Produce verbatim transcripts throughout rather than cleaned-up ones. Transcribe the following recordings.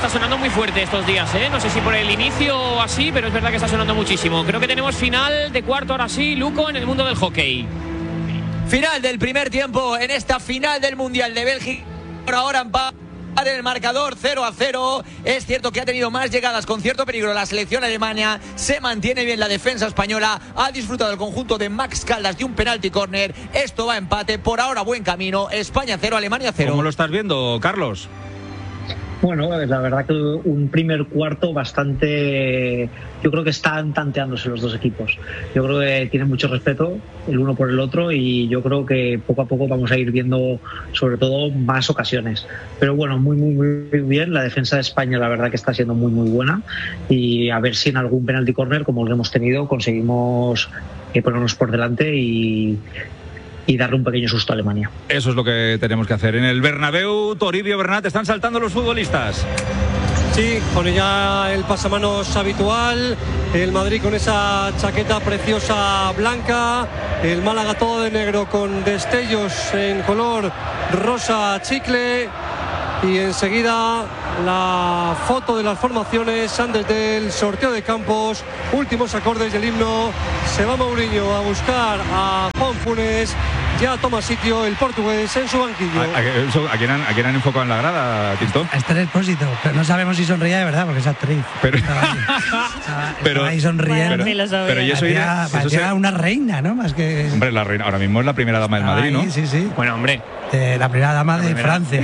está sonando muy fuerte estos días, ¿eh? No sé si por el inicio o así, pero es verdad que está sonando muchísimo. Creo que tenemos final de cuarto ahora sí, Luco, en el mundo del hockey. Final del primer tiempo en esta final del Mundial de Bélgica. Por ahora empate en el marcador cero a cero. Es cierto que ha tenido más llegadas con cierto peligro la selección alemana. Se mantiene bien la defensa española. Ha disfrutado el conjunto de Max Caldas de un penalti córner. Esto va a empate. Por ahora buen camino. España cero, Alemania cero. ¿Cómo lo estás viendo, Carlos? Bueno, la verdad que un primer cuarto bastante... Yo creo que están tanteándose los dos equipos. Yo creo que tienen mucho respeto el uno por el otro y yo creo que poco a poco vamos a ir viendo sobre todo más ocasiones. Pero bueno, muy, muy, muy bien. La defensa de España la verdad que está siendo muy, muy buena y a ver si en algún penalti corner, como lo hemos tenido, conseguimos eh, ponernos por delante y... y darle un pequeño susto a Alemania. Eso es lo que tenemos que hacer. En el Bernabéu, Toribio, Bernat, están saltando los futbolistas. Sí, con ya el pasamanos habitual, el Madrid con esa chaqueta preciosa blanca, el Málaga todo de negro con destellos en color rosa chicle y enseguida la foto de las formaciones antes del sorteo de campos, últimos acordes del himno. Se va Mourinho a buscar a Juan Funes. Ya toma sitio el portugués en su banquillo. ¿A, a, a, quién, han, ¿A quién han enfocado en la grada, Tintón? A Esther Expósito, pero no sabemos si sonría de verdad porque es actriz. Pero, estaba ahí, estaba, pero, estaba ahí sonriendo. Pero, pero yo soy parecía, de, parecía se... una reina, ¿no? Más que... Hombre, la reina, ahora mismo es la primera dama del Madrid, ¿no? Ahí, sí, sí. Bueno, hombre. Eh, la primera dama la de primera. Francia.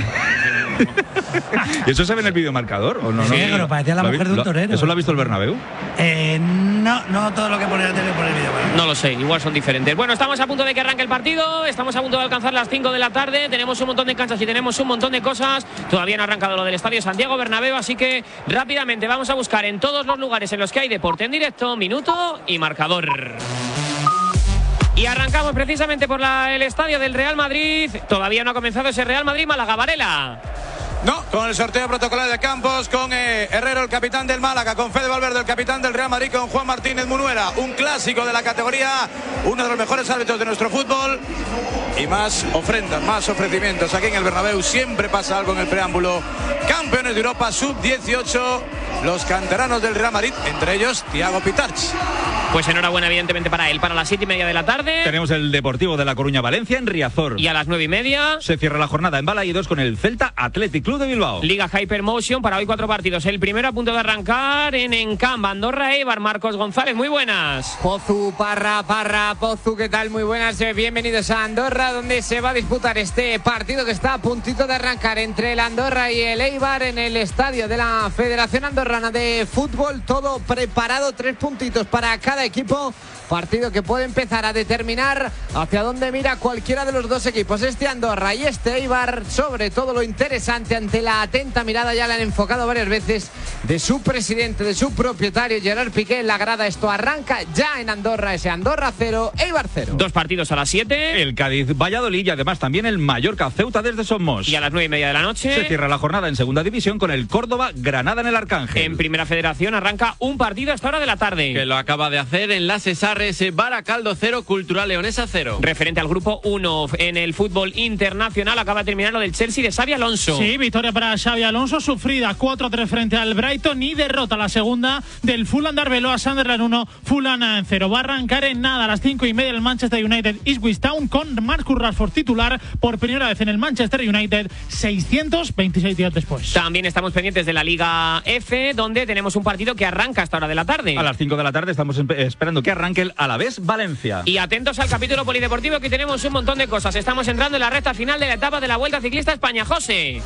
¿Y eso se ve en el videomarcador o no? Sí, pero no, parecía la mujer de un torero. ¿Eso lo ha visto el Bernabéu? Eh, no, no todo lo que pone la tele por el vídeo. No lo sé, igual son diferentes. Bueno, estamos a punto de que arranque el partido. Estamos a punto de alcanzar las cinco de la tarde. Tenemos un montón de canchas y tenemos un montón de cosas. Todavía no ha arrancado lo del Estadio Santiago Bernabéu, así que rápidamente vamos a buscar en todos los lugares en los que hay deporte en directo, minuto y marcador. Y arrancamos precisamente por la, el estadio del Real Madrid. Todavía no ha comenzado ese Real Madrid-Málaga. Varela. No, con el sorteo protocolar de campos, con eh, Herrero, el capitán del Málaga, con Fede Valverde, el capitán del Real Madrid, con Juan Martínez Munuera, un clásico de la categoría, uno de los mejores árbitros de nuestro fútbol. Y más ofrendas, más ofrecimientos aquí en el Bernabéu. Siempre pasa algo en el preámbulo. Campeones de Europa sub dieciocho, los canteranos del Real Madrid, entre ellos Thiago Pitarch. Pues enhorabuena evidentemente para él. Para las siete y media de la tarde tenemos el Deportivo de La Coruña Valencia en Riazor. Y a las nueve y media se cierra la jornada en Balaídos con el Celta Athletic Club de Bilbao. Liga Hypermotion para hoy cuatro partidos. El primero a punto de arrancar en Encamp, Andorra Eibar. Marcos González, muy buenas. Pozu, Parra, Parra, Pozu, ¿qué tal? Muy buenas, bienvenidos a Andorra, donde se va a disputar este partido que está a puntito de arrancar entre el Andorra y el Eibar en el estadio de la Federación Andorrana de Fútbol. Todo preparado, tres puntitos para cada equipo. Partido que puede empezar a determinar hacia dónde mira cualquiera de los dos equipos. Este Andorra y este Eibar, sobre todo lo interesante ante la atenta mirada, ya le han enfocado varias veces, de su presidente, de su propietario, Gerard Piqué, en la grada. Esto arranca ya en Andorra, ese Andorra cero, Eibar cero. Dos partidos a las siete. El Cádiz Valladolid y además también el Mallorca Ceuta desde Somos. Y a las nueve y media de la noche se cierra la jornada en segunda división con el Córdoba Granada en el Arcángel. En primera federación arranca un partido a esta hora de la tarde. Que lo acaba de hacer en la Cesarres, Baracaldo cero, Cultural Leonesa cero. Referente al grupo uno en el fútbol internacional, acaba de terminar lo del Chelsea de Xabi Alonso. Sí, victoria para Xabi Alonso, sufrida cuatro a tres frente al Brighton y derrota la segunda del Fulham de Arbeloa, Sunderland uno, Fulham cero. Va a arrancar en nada a las cinco y media el Manchester United Ipswich Town con Marcus Rashford titular por primera vez en el Manchester United, seiscientos veintiséis días después. También estamos pendientes de la Liga F, donde tenemos un partido que arranca a esta hora de la tarde. A las cinco de la tarde estamos esperando que arranque el Alavés Valencia. Y atentos al capítulo polideportivo, que tenemos un montón de cosas. Estamos entrando en la recta final de la etapa de la Vuelta Ciclista España. José.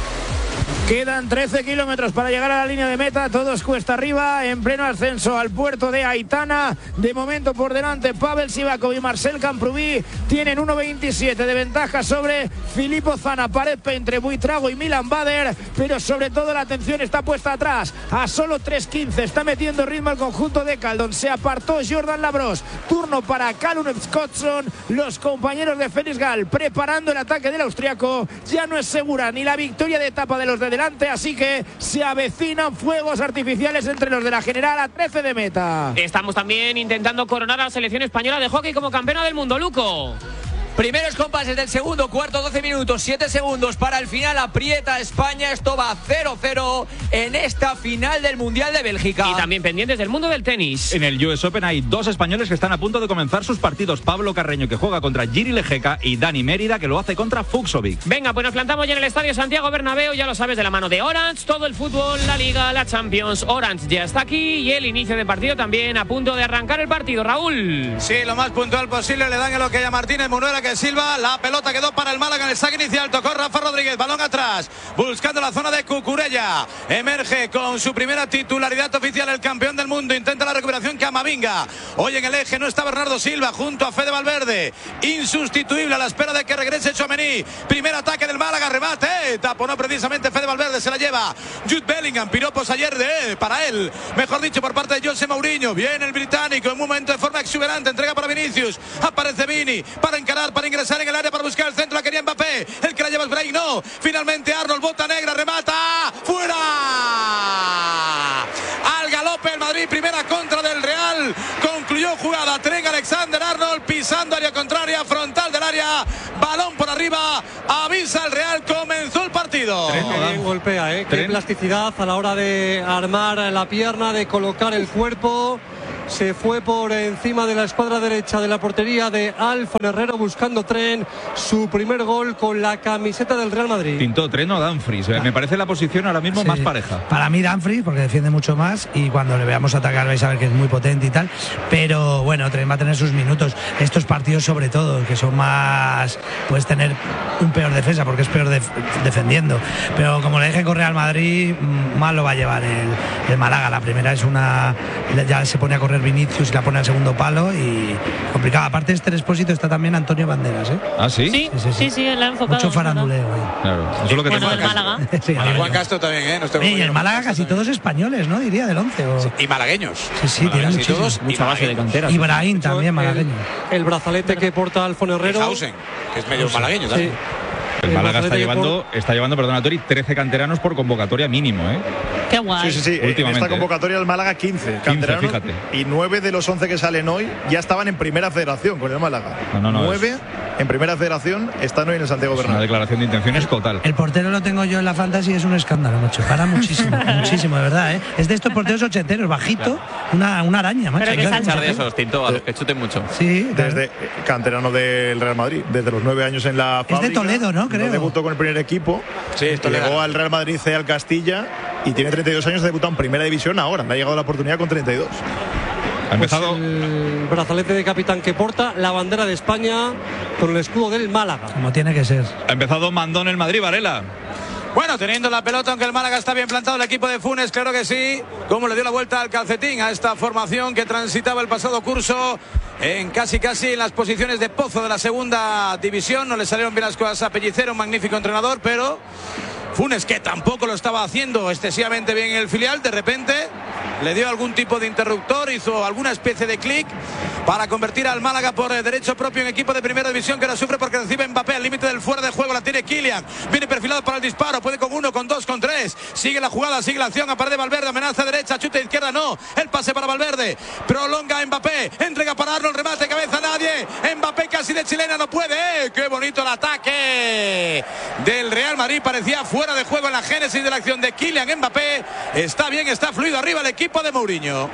Quedan trece kilómetros para llegar a la línea de meta, todos cuesta arriba, en pleno ascenso al puerto de Aitana. De momento por delante Pavel Sivakov y Marcel Camprubí tienen uno veintisiete de ventaja sobre Filippo Zana, Pared entre Buitrago y Milan Bader, pero sobre todo la atención está puesta atrás. A solo tres quince está metiendo ritmo el conjunto de Caldon. Se apartó Jordan Labros, turno para Callum Scottson. Los compañeros de Félix Gall preparando el ataque del austriaco. Ya no es segura ni la victoria de etapa de los de delante, así que se avecinan fuegos artificiales entre los de la general a trece de meta. Estamos también intentando coronar a la selección española de hockey como campeona del mundo, Luco. Primeros compases del segundo cuarto, doce minutos, siete segundos para el final. Aprieta España, esto va cero cero en esta final del Mundial de Bélgica. Y también pendientes del mundo del tenis. En el U S Open hay dos españoles que están a punto de comenzar sus partidos. Pablo Carreño, que juega contra Jiri Lejeca, y Dani Mérida, que lo hace contra Fuxovic. Venga, pues nos plantamos ya en el Estadio Santiago Bernabéu, ya lo sabes, de la mano de Orange, todo el fútbol, la Liga, la Champions. Orange ya está aquí y el inicio de partido también, a punto de arrancar el partido. Raúl. Sí, lo más puntual posible, le dan el que a Martínez Munuera, que silba, la pelota quedó para el Málaga en el saque inicial, tocó Rafa Rodríguez, balón atrás, buscando la zona de Cucurella, emerge con su primera titularidad oficial el campeón del mundo, intenta la recuperación Camavinga, hoy en el eje no está Bernardo Silva, junto a Fede Valverde, insustituible a la espera de que regrese Tchouaméni, primer ataque del Málaga, remate, eh, taponó precisamente Fede Valverde, se la lleva Jude Bellingham, piropos ayer de eh, para él, mejor dicho por parte de José Mourinho, viene el británico en un momento de forma exuberante, entrega para Vinicius, aparece Vini, para encarar, para ingresar en el área, para buscar el centro, la quería Mbappé, el que la lleva es Brahim, no, finalmente Arnold, bota negra, remata, fuera, al galope el Madrid, primera contra del Real, concluyó jugada, Trent Alexander-Arnold, pisando área contraria, frontal del área, balón por arriba, avisa el Real, comenzó el partido. Qué bien golpea, ¿eh? Qué plasticidad a la hora de armar la pierna, de colocar el cuerpo. Se fue por encima de la escuadra derecha de la portería de Alfon Herrero, buscando Trent, su primer gol con la camiseta del Real Madrid. Pintó Trent o Dumfries. Me parece la posición ahora mismo Sí. más pareja. Para mí Dumfries, porque defiende mucho más, y cuando le veamos atacar vais a ver que es muy potente y tal, pero bueno, Trent va a tener sus minutos. Estos partidos sobre todo, que son más, puedes tener un peor defensa, porque es peor def defendiendo, pero como le deje correr al Madrid, mal lo va a llevar el, el Málaga. La primera es una, ya se pone a correr Vinicius y la pone al segundo palo y complicado. Aparte de este Expósito está también Antonio Banderas, ¿eh? ¿Ah, sí? Sí, sí, sí, sí, la ha enfocado. Mucho faranduleo hoy. Claro, eso es lo que Bueno, tengo del Málaga. Sí, Y Juan Castro también, ¿eh? No estoy Oye, y el Málaga casi todos españoles, ¿no? Diría del once. O... Y malagueños. Sí, sí, tiene Casi muchísimos. todos, Mucha base de cantera. Ibrahim también, malagueño. El, el brazalete que porta Alfon Herrero. Hausen, que es medio malagueño Sí. también. El Málaga está brazalete que llevando, está llevando, perdona, Tori, trece canteranos por convocatoria mínimo, ¿eh? Qué guay. Sí, sí, sí. En Últimamente, esta convocatoria el Málaga quince canteranos, fíjate. y nueve de los once que salen hoy ya estaban en primera federación con el Málaga. No, no, no, nueve en primera federación están hoy en el Santiago Es una Bernabéu. declaración de intenciones total. El portero lo tengo yo en la fantasy, es un escándalo, macho. Para muchísimo, muchísimo, de verdad, ¿eh? Es de estos porteros ochenteros, bajito, una, una araña, macho. Pero que Claro, Sánchez, de esos, Tinto, a los que chuten mucho. Sí, claro. Desde canterano del Real Madrid, desde los nueve años en la Es de fábrica. Toledo, ¿no? Creo. Debutó con el primer equipo. Sí, esto le Llegó da. al Real Madrid C al Castilla y tiene treinta y dos años, ha debutado en primera división ahora. Le ha llegado la oportunidad con treinta y dos. Ha empezado. Pues el brazalete de capitán que porta la bandera de España con el escudo del Málaga. Como tiene que ser. Ha empezado mandón el Madrid, Varela. Bueno, teniendo la pelota, aunque el Málaga está bien plantado, el equipo de Funes, claro que sí. Cómo le dio la vuelta al calcetín a esta formación que transitaba el pasado curso en casi casi en las posiciones de pozo de la segunda división. No le salieron bien las cosas a Pellicero, un magnífico entrenador, pero Funes, que tampoco lo estaba haciendo excesivamente bien en el filial, de repente le dio algún tipo de interruptor, hizo alguna especie de clic para convertir al Málaga por derecho propio en equipo de primera división, que ahora sufre porque recibe Mbappé al límite del fuera de juego, la tiene Kylian, viene perfilado para el disparo, puede con uno, con dos, con tres, sigue la jugada, sigue la acción, aparece Valverde, amenaza derecha, chute izquierda, no, el pase para Valverde, prolonga Mbappé, entrega para Arnold, remate, cabeza, nadie, Mbappé casi de chilena, no puede, ¡eh! ¡Qué bonito el ataque del Real Madrid! Parecía fuera de juego en la génesis de la acción de Kylian Mbappé, está bien, está fluido arriba el equipo de Mourinho.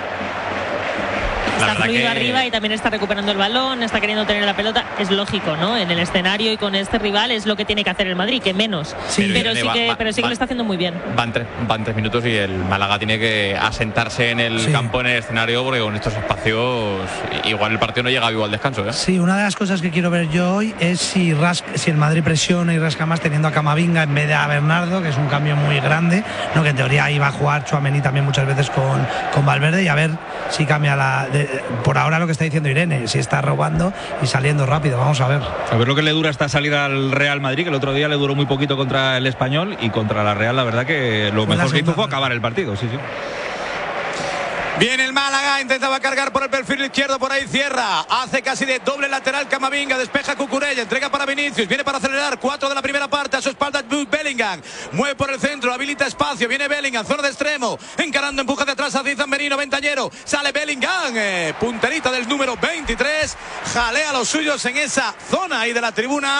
Está fluido que... arriba y también está recuperando el balón, está queriendo tener la pelota. Es lógico, ¿no? En el escenario y con este rival es lo que tiene que hacer el Madrid, que menos. Sí. Pero, Pero sí va- que, va- pero sí que va- lo está haciendo muy bien. Van tres, van tres minutos y el Málaga tiene que asentarse en el Sí. campo, en el escenario, porque con estos espacios igual el partido no llega vivo al descanso, ¿eh? Sí, una de las cosas que quiero ver yo hoy es si, rasca, si el Madrid presiona y rasca más teniendo a Camavinga en vez de a Bernardo, que es un cambio muy grande, ¿no? Que en teoría iba a jugar Tchouaméni también muchas veces con, con Valverde, y a ver si cambia la... de- por ahora lo que está diciendo Irene, si está robando y saliendo rápido, vamos a ver. A ver lo que le dura esta salida al Real Madrid, que el otro día le duró muy poquito contra el Español, y contra la Real la verdad que lo Fue la mejor que hizo segunda fue parte. acabar el partido, sí, sí. Viene el Málaga, intentaba cargar por el perfil izquierdo, por ahí cierra, hace casi de doble lateral Camavinga, despeja Cucurella, entrega para Vinicius, viene para acelerar, cuatro de la primera parte, a su espalda Jude Bellingham, mueve por el centro, habilita espacio, viene Bellingham, zona de extremo, encarando, empuja de atrás a Zizan Merino, ventañero, sale Bellingham, eh, punterita del número veintitrés, jalea a los suyos en esa zona ahí de la tribuna,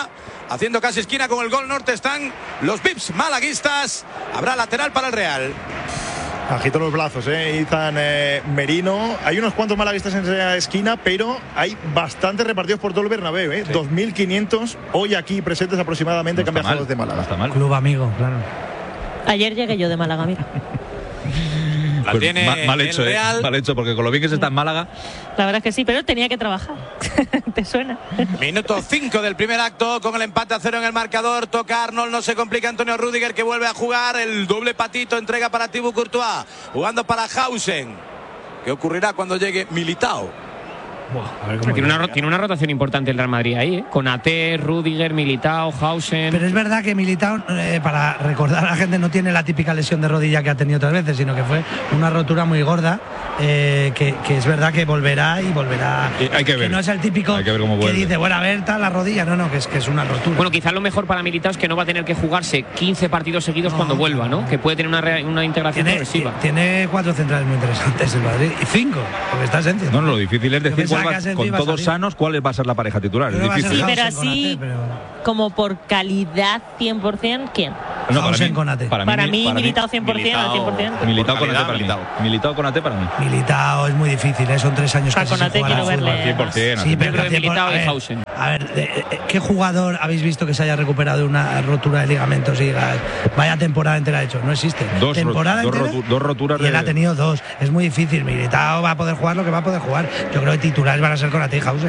haciendo casi esquina con el gol norte están los Vips malaguistas. Habrá lateral para el Real. Agito los brazos, eh, Izan eh, Merino. Hay unos cuantos malaguistas en esa esquina, pero hay bastantes repartidos por todo el Bernabéu, eh. Sí. dos mil quinientos hoy aquí presentes aproximadamente, no cambiados de Málaga. No está mal. Club amigo, claro. Ayer llegué yo de Málaga, mira. Pues tiene mal, mal hecho, eh, mal hecho, porque con lo bien que se está en Málaga. La verdad es que sí, pero tenía que trabajar. ¿Te suena? Minuto cinco del primer acto, con el empate a cero en el marcador. Toca Arnold, no se complica Antonio Rüdiger, que vuelve a jugar. El doble patito, entrega para Thibaut Courtois, jugando para Hausen. ¿Qué ocurrirá cuando llegue Militao? Tiene una, tiene una rotación importante el Real Madrid ahí, ¿eh? Con Ate, Rüdiger, Militao, Hausen. Pero es verdad que Militao, eh, para recordar a la gente, no tiene la típica lesión de rodilla que ha tenido otras veces, sino que fue una rotura muy gorda, eh, que, que es verdad que volverá y volverá. Y hay que ver. Que no es el típico hay que, ver cómo que dice, bueno, a ver, tal la rodilla. No, no, que es que es una rotura. Bueno, quizás lo mejor para Militao es que no va a tener que jugarse quince partidos seguidos no, cuando vuelva, ¿no? Que puede tener una, re, una integración tiene, progresiva. Tiene cuatro centrales muy interesantes el Madrid, y cinco, porque está Esencia. No, no, lo difícil es decir cuál va, con todos sanos, cuál va a ser la pareja titular. Es difícil. Sí, pero así, pero... como por calidad cien por ciento, ¿quién? No, para mí, con Ate. Para, para mí, Militao cien por ciento, al cien por ciento. Militao con Ate para mí. Militao con Ate para mí. Militao es muy difícil, ¿eh? Son tres años que con Ate quiero verle. cien por ciento. Sí, pero Militao y Hausen. A ver, ¿qué jugador habéis visto que se haya recuperado de una rotura de ligamentos y vaya temporada entera hecho? No existe. Dos, temporada dos, entera, rotu, dos roturas. Y él de... ha tenido dos. Es muy difícil. Militao va a poder jugar lo que va a poder jugar. Yo creo que titulares van a ser con Ate y Hausen.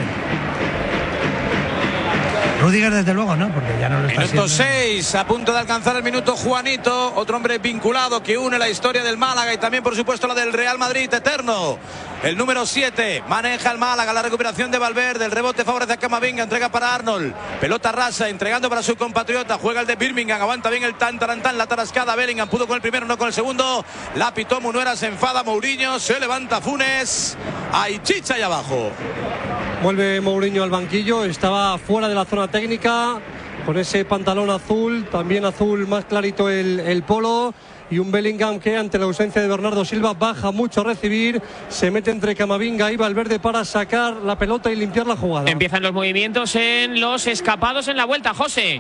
Rüdiger desde luego no, porque ya no lo está Minuto haciendo. seis, a punto de alcanzar el minuto Juanito, otro hombre vinculado que une la historia del Málaga y también por supuesto la del Real Madrid eterno. El número siete maneja el Málaga, la recuperación de Valverde, el rebote favorece a Camavinga, entrega para Arnold, pelota rasa, entregando para su compatriota, juega el de Birmingham, aguanta bien el tan tarantán, la tarascada, Bellingham pudo con el primero, no con el segundo, la pitó Munuera, se enfada Mourinho, se levanta Funes, hay chicha ahí abajo. Vuelve Mourinho al banquillo, estaba fuera de la zona técnica, con ese pantalón azul, también azul más clarito el, el polo, y un Bellingham que ante la ausencia de Bernardo Silva baja mucho a recibir, se mete entre Camavinga y Valverde para sacar la pelota y limpiar la jugada. Empiezan los movimientos en los escapados en la vuelta, José.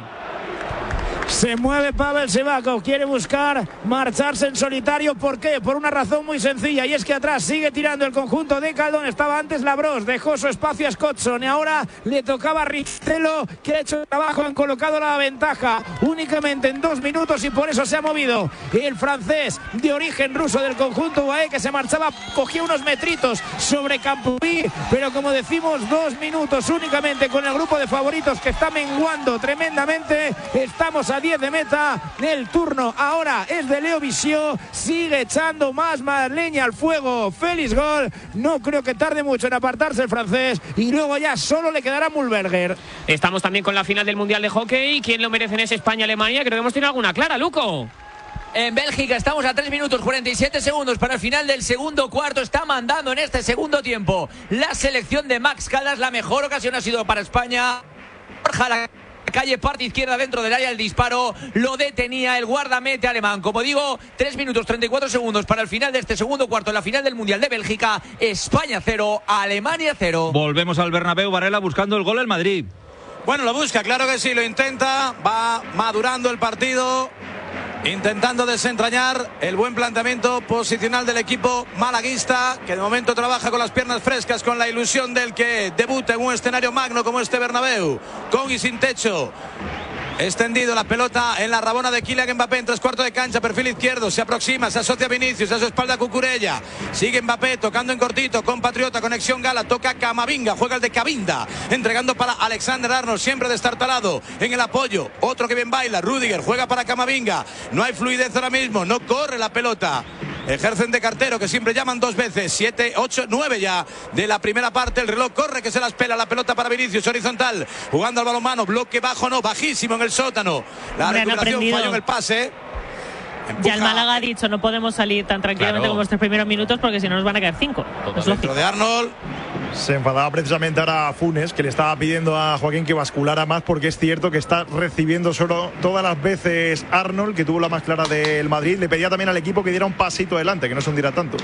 Se mueve Pavel Sivakov, quiere buscar marcharse en solitario. ¿Por qué? Por una razón muy sencilla, y es que atrás sigue tirando el conjunto de Caldón. Estaba antes Labros, dejó su espacio a Scottson y ahora le tocaba a Rizzuelo, que ha hecho el trabajo, han colocado la ventaja únicamente en dos minutos y por eso se ha movido el francés de origen ruso del conjunto U A E, que se marchaba, cogía unos metritos sobre Campoví, pero como decimos, dos minutos únicamente con el grupo de favoritos que está menguando tremendamente. Estamos a diez de meta. El turno ahora es de Leo Visió, sigue echando más, más leña al fuego Félix Gol. No creo que tarde mucho en apartarse el francés y luego ya solo le quedará Mühlberger. Estamos también con la final del Mundial de Hockey. ¿Quién lo merece en ese España-Alemania? Creo que hemos tenido alguna clara, Luco. En Bélgica estamos a tres minutos cuarenta y siete segundos para el final del segundo cuarto. Está mandando en este segundo tiempo la selección de Max Caldas. La mejor ocasión ha sido para España. Borja la calle, parte izquierda dentro del área, el disparo lo detenía el guardamete alemán. Como digo, tres minutos treinta y cuatro segundos para el final de este segundo cuarto, la final del Mundial de Bélgica. España cero, Alemania cero. Volvemos al Bernabéu, Varela buscando el gol el Madrid. Bueno, lo busca, claro que sí, lo intenta, va madurando el partido, intentando desentrañar el buen planteamiento posicional del equipo malaguista, que de momento trabaja con las piernas frescas, con la ilusión del que debuta en un escenario magno como este Bernabéu, con y sin techo. Extendido la pelota en la rabona de Kylian Mbappé en tres cuartos de cancha, perfil izquierdo, se aproxima, se asocia a Vinicius, a su espalda Cucurella, sigue Mbappé tocando en cortito, compatriota, conexión Gala, toca Camavinga, juega el de Cavinda, entregando para Alexander Arnold, siempre destartalado en el apoyo, otro que bien baila, Rüdiger, juega para Camavinga, no hay fluidez ahora mismo, no corre la pelota. Ejercen de cartero, que siempre llaman dos veces. siete, ocho, nueve ya de la primera parte. El reloj corre, que se las pela. La pelota para Vinicius, horizontal, jugando al balonmano. Bloque bajo, no, bajísimo en el sótano. La Hombre, recuperación falló en el pase. Empuja. Ya el Málaga ha dicho, no podemos salir tan tranquilamente claro. como estos primeros minutos, porque si no nos van a caer cinco. Es dentro de Arnold. Se enfadaba precisamente ahora Funes, que le estaba pidiendo a Joaquín que basculara más, porque es cierto que está recibiendo solo todas las veces Arnold, que tuvo la más clara del Madrid. Le pedía también al equipo que diera un pasito adelante, que no se hundiera tanto.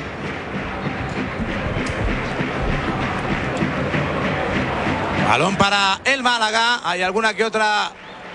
Balón para el Málaga. Hay alguna que otra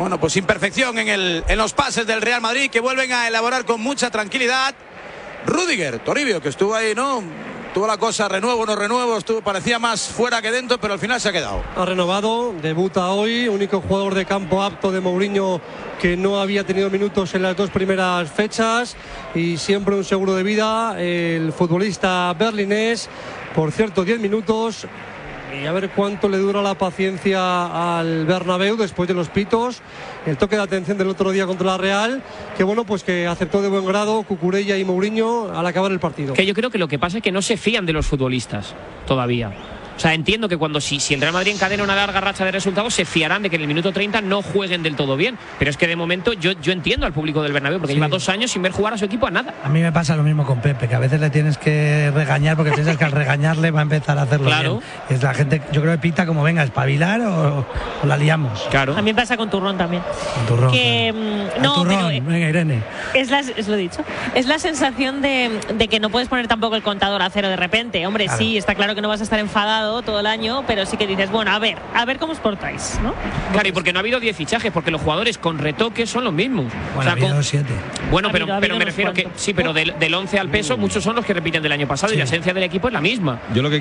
Bueno, pues imperfección en, el, en los pases del Real Madrid, que vuelven a elaborar con mucha tranquilidad. Rüdiger, Toribio, que estuvo ahí, ¿no? Tuvo la cosa, renuevo, no renuevo, estuvo, parecía más fuera que dentro, pero al final se ha quedado. Ha renovado, debuta hoy, único jugador de campo apto de Mourinho que no había tenido minutos en las dos primeras fechas, y siempre un seguro de vida, el futbolista berlinés. Por cierto, diez minutos. Y a ver cuánto le dura la paciencia al Bernabéu después de los pitos. El toque de atención del otro día contra la Real, que bueno, pues que aceptó de buen grado Cucurella y Mourinho al acabar el partido. Que yo creo que lo que pasa es que no se fían de los futbolistas todavía. O sea, entiendo que cuando si, si el Real Madrid encadena una larga racha de resultados, se fiarán de que en el minuto treinta no jueguen del todo bien. Pero es que de momento yo, yo entiendo al público del Bernabéu, porque sí. lleva dos años sin ver jugar a su equipo a nada. A mí me pasa lo mismo con Pepe, que a veces le tienes que regañar porque piensas que al regañarle va a empezar a hacerlo claro. bien. Es la gente, yo creo que pita como venga, espabilar o, o la liamos. Claro. A mí me pasa con Turrón también. Con Turrón. Que, claro. no, Turrón, pero, venga, Irene. Es, la, es lo dicho. Es la sensación de, de que no puedes poner tampoco el contador a cero de repente. Hombre, claro. sí, está claro que no vas a estar enfadado todo el año, pero sí que dices, bueno, a ver, a ver cómo os portáis, ¿no? Claro, y porque no ha habido diez fichajes, porque los jugadores con retoques son los mismos. Bueno, o sea, ha habido con... siete. Bueno, ha pero, habido, pero habido me refiero cuantos. que sí, pero del, del once al peso, muchos son los que repiten del año pasado sí. y la esencia del equipo es la misma. Yo lo que